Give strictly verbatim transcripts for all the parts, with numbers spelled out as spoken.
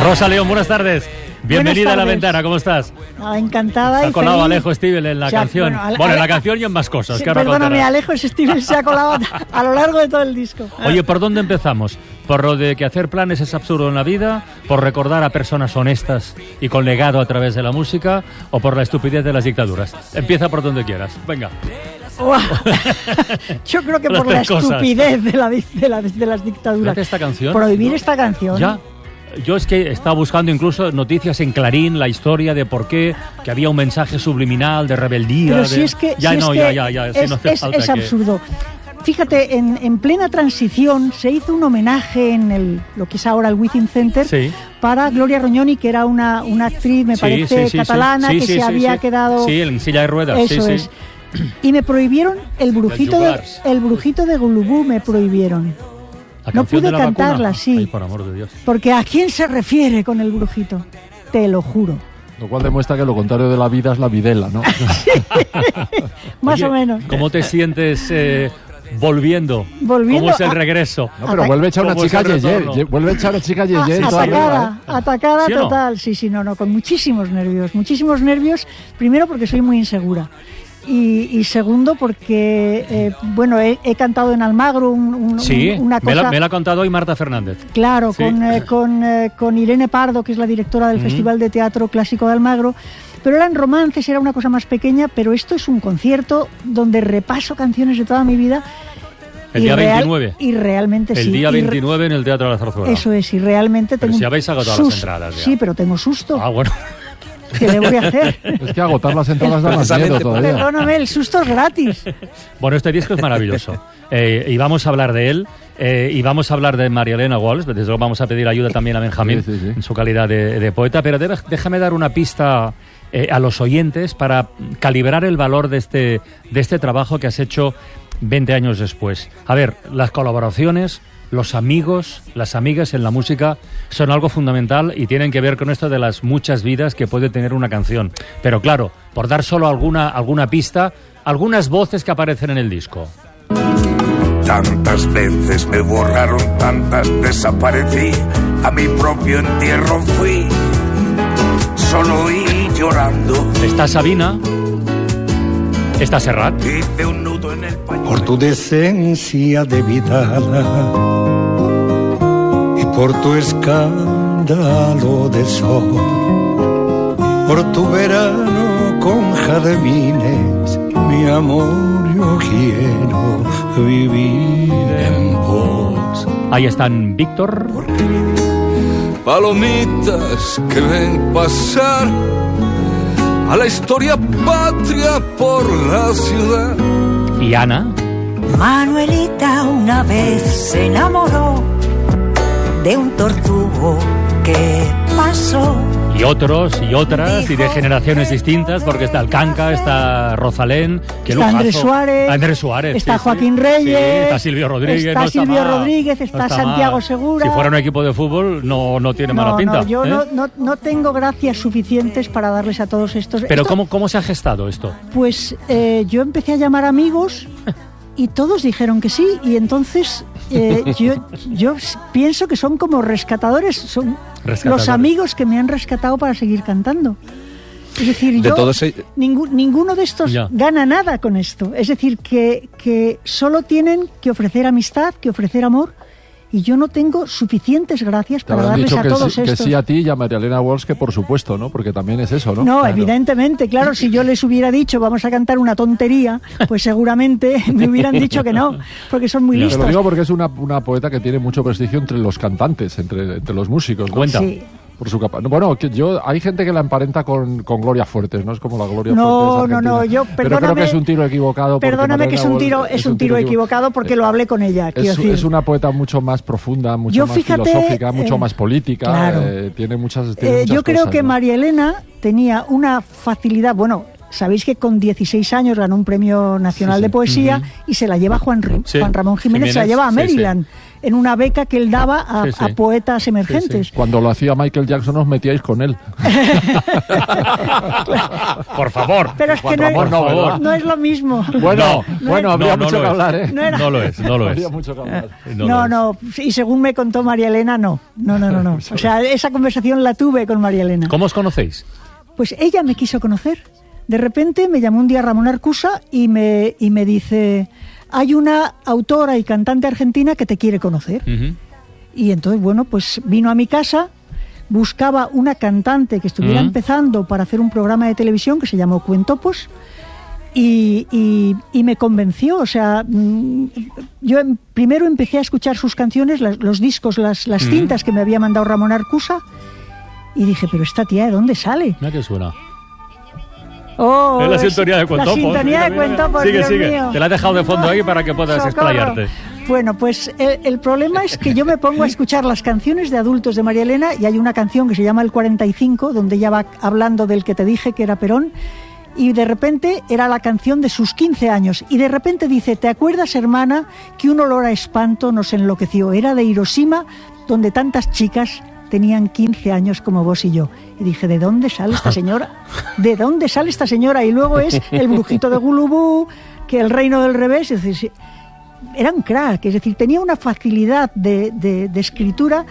Rosa León, buenas tardes. Bienvenida Buenas a La tardes. Ventana, ¿cómo estás? Ah, encantada. Se ha y colado feliz. Alejo Stivel en la O sea, canción. Bueno, Bueno, Ale- en la canción y en más cosas. Sí, que ahora perdóname, contarás. Alejo Stivel se ha colado a lo largo de todo el disco. Oye, ¿por dónde empezamos? ¿Por lo de que hacer planes es absurdo en la vida? ¿Por recordar a personas honestas y con legado a través de la música? ¿O por la estupidez de las dictaduras? Empieza por donde quieras. Venga. Wow. Yo creo que Las por la tres cosas. estupidez de, la, de, la- de las dictaduras. Fíjate esta canción. Prohibir esta canción. Ya. Yo es que estaba buscando incluso noticias en Clarín, la historia de por qué, que había un mensaje subliminal de rebeldía. Pero de... si es que, ya si no, es ya, que ya, ya. es, sí, no hace es- falta es que- absurdo. Fíjate, en, en plena transición se hizo un homenaje en el, lo que es ahora el Within Center Sí. para Gloria Roñoni, que era una, una actriz, me Sí, parece, sí, sí, catalana, sí, que sí, se sí, había sí. quedado... Sí, en silla de ruedas. Eso sí, es. sí. Y me prohibieron el brujito de, yugulars. el brujito de Gulubú, me prohibieron. La No canción pude de la cantarla, vacuna. sí. Ay, por amor de Dios. Porque ¿a quién se refiere con el brujito? Te lo juro. Lo cual demuestra que lo contrario de la vida es la videla, ¿no? Más Oye, o menos. ¿Cómo te sientes eh, volviendo? Volviendo ¿Cómo es el a- regreso? No, pero Ata- vuelve a echar una ¿Cómo es chica el Yeye. retorno? Ye- Vuelve a echar una chica Ah, Yeye en toda atacada, regla, ¿eh? atacada ¿Sí o no? total. Sí, sí, no, no, con muchísimos nervios. Muchísimos nervios, primero porque soy muy insegura. Y, y segundo porque, eh, bueno, he, he cantado en Almagro un, un- Sí, un- una me, cosa... la, me la ha contado hoy Marta Fernández. Claro, Sí. con, eh, con, eh, con Irene Pardo, que es la directora del Ujú. Festival de Teatro Clásico de Almagro. Pero eran romances, era una cosa más pequeña, pero esto es un concierto donde repaso canciones de toda mi vida. El y día real- veintinueve. Y realmente El sí. día y re- veintinueve en el Teatro de la Zarzuela. Eso es, y realmente Pero tengo... si un habéis agotado las entradas ya. Sí, pero tengo susto. Ah, bueno. ¿Qué le voy a hacer? Es que agotar las entradas da más Precisamente miedo por- todavía. Perdóname, el susto es gratis. Bueno, este disco es maravilloso. Eh, y vamos a hablar de él. eh, y vamos a hablar de María Elena Walsh. Desde luego vamos a pedir ayuda también a Benjamín, Sí, sí, sí. en su calidad de, de poeta. Pero debe- déjame dar una pista eh, a los oyentes para calibrar el valor de este, de este trabajo que has hecho veinte años después. A ver, las colaboraciones, los amigos, las amigas en la música son algo fundamental y tienen que ver con esto de las muchas vidas que puede tener una canción. Pero claro, por dar solo alguna, alguna pista, algunas voces que aparecen en el disco. Tantas veces me borraron, tantas desaparecí, a mi propio entierro fui, solo y llorando. Está Sabina, está Serrat. Hice un nudo en el pañuelo. Por tu decencia de vidala y por tu escándalo de sol, por tu verano con jardines, mi amor, yo quiero vivir en vos. Ahí están Víctor, Palomitas que ven pasar a la historia patria por la ciudad. y Ana. Manuelita una vez se enamoró de un tortugo que pasó. Y otros y otras, y de generaciones distintas, porque está el Canca, está Rosalén, que Está lujazo. Andrés Suárez, Andrés Suárez, está sí, sí. Joaquín Reyes, Sí, está Silvio Rodríguez, está no Silvio mal, Rodríguez, no está Santiago mal. Segura. Si fuera un equipo de fútbol, no, no tiene mala No, pinta. no, yo ¿eh? no, no, no tengo gracias suficientes para darles a todos estos. Pero Esto- ¿cómo, ¿cómo se ha gestado esto? Pues eh, yo empecé a llamar amigos y todos dijeron que sí, y entonces eh, yo, yo pienso que son como rescatadores, son Rescatadores. los amigos que me han rescatado para seguir cantando. Es decir, De yo, todos ellos- ningú- ninguno de estos Ya. gana nada con esto. Es decir, que, que solo tienen que ofrecer amistad, que ofrecer amor, y yo no tengo suficientes gracias Te para habrán darles dicho a que todos sí, que estos. sí a ti y a María Elena Walsh, que por supuesto, ¿no? Porque también es eso, ¿no? No, Claro. evidentemente, claro, si yo les hubiera dicho vamos a cantar una tontería, pues seguramente me hubieran dicho que no, porque son muy Te lo listos. digo porque es una, una poeta que tiene mucho prestigio entre los cantantes, entre, entre los músicos. ¿no? Cuenta. Sí. Por su capa. no, Bueno, que yo hay gente que la emparenta con, con Gloria Fuertes, ¿no? Es como la Gloria No, Fuertes no, no, argentina. yo, Pero creo perdóname, que es un tiro equivocado. porque Perdóname que María es un Elena tiro, Walsh es un tiro equivocado porque lo hablé con ella. quiero Es, decir. es una poeta mucho más profunda, mucho Yo, más fíjate, filosófica, mucho eh, más política. claro. eh, tiene muchas. Tiene Eh, muchas yo creo cosas, que ¿no? María Elena tenía una facilidad, bueno, sabéis que con dieciséis años ganó un premio nacional Sí, sí. de poesía y se la lleva Juan, Ri- Sí. Juan Ramón Jiménez, se la Jiménez, lleva a sí, Maryland. en una beca que él daba a, sí, sí. a poetas emergentes. Sí, sí. Cuando lo hacía Michael Jackson os metíais con él. Por favor. Pero es que no, Ramón, es, no, ¿verdad? no es lo mismo. Bueno, No, bueno, no, habría no mucho lo que es. hablar, ¿eh? No era- No lo es, no lo es. Habría mucho que hablar. No, No, lo no, y según me contó María Elena, no. No, no, no, no. O sea, esa conversación la tuve con María Elena. ¿Cómo os conocéis? Pues ella me quiso conocer. De repente me llamó un día Ramón Arcusa y me, y me dice, hay una autora y cantante argentina que te quiere conocer. Ujú. Y entonces, bueno, pues vino a mi casa, buscaba una cantante que estuviera Mm. empezando para hacer un programa de televisión que se llamó Cuentopos y, y, y me convenció. O sea, mm, yo em- primero empecé a escuchar sus canciones, las- los discos, las, las Mm. cintas que me había mandado Ramón Arcusa y dije, pero esta tía, ¿de dónde sale? Mira que suena. Oh, Es la sintonía de Cuentopos. La sintonía Mira, de mira. Cuentopos, Sigue, Dios sigue. mío. Te la he dejado de fondo ahí para que puedas Socorro. explayarte. Bueno, pues el, el problema es que yo me pongo a escuchar las canciones de adultos de María Elena y hay una canción que se llama El cuarenta y cinco, donde ella va hablando del que te dije que era Perón, y de repente era la canción de sus quince años, y de repente dice, ¿te acuerdas, hermana, que un olor a espanto nos enloqueció? Era de Hiroshima, donde tantas chicas tenían quince años como vos y yo. Y dije, ¿de dónde sale esta señora? ¿De dónde sale esta señora? Y luego es El brujito de Gulubú, que El reino del revés. Es decir, era un crack, es decir, tenía una facilidad de, de, de escritura.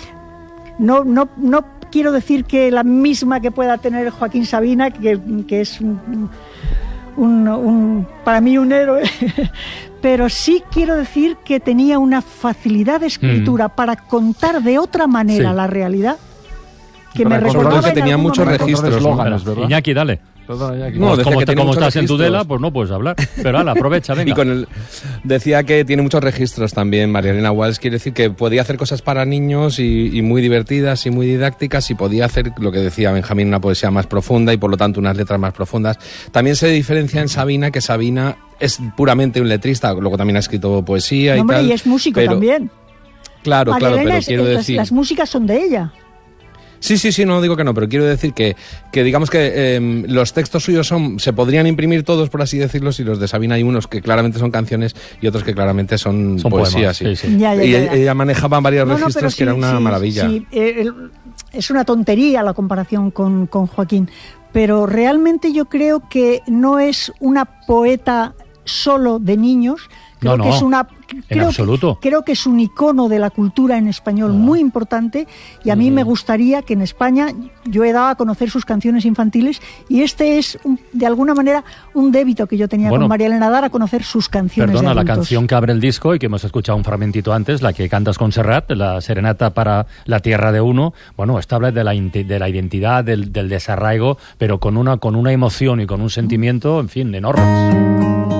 No, no, no quiero decir que la misma que pueda tener Joaquín Sabina, que, que es un, un, un, para mí un héroe, pero sí quiero decir que tenía una facilidad de escritura mm. para contar de otra manera sí. la realidad, que para me recordaba que tenía muchos momento. registros, ¿no? Iñaki, dale. Perdón, Iñaki. No, No, como, que te, como estás registros. en Tudela, pues no puedes hablar. Pero ala, aprovecha, venga. Y con el, decía que tiene muchos registros también María Elena Walsh, quiere decir que podía hacer cosas para niños y, y muy divertidas y muy didácticas, y podía hacer lo que decía Benjamín, una poesía más profunda y por lo tanto unas letras más profundas. También se diferencia en Sabina, que Sabina es puramente un letrista, luego también ha escrito poesía no, y hombre, tal. y es músico pero, también. Claro, María claro, Elena pero es, quiero las, decir... las músicas son de ella. Sí, sí, sí, no digo que no, pero quiero decir que, que digamos que eh, los textos suyos son, se podrían imprimir todos, por así decirlo, y los de Sabina hay unos que claramente son canciones y otros que claramente son, son poesías. Poemas, sí. Sí, sí. Ya, ya, y ya, ella, ya. ella manejaba varios No, no, registros pero que era sí, una sí, maravilla. sí, eh, el- es una tontería la comparación con, con Joaquín, pero realmente yo creo que no es una poeta solo de niños. Creo No, que no, es una en creo, absoluto. creo que es un icono de la cultura en español No. muy importante, y a mí me gustaría que en España, yo he dado a conocer sus canciones infantiles, y este es un- de alguna manera un débito que yo tenía Bueno, con María Elena, dar a conocer sus canciones Perdona, de la adultos. canción que abre el disco y que hemos escuchado un fragmentito antes, la que cantas con Serrat, la serenata para la tierra de uno, bueno, esta habla de la, inte- de la identidad, del, del desarraigo, pero con una, con una emoción y con un sentimiento, en fin, enormes.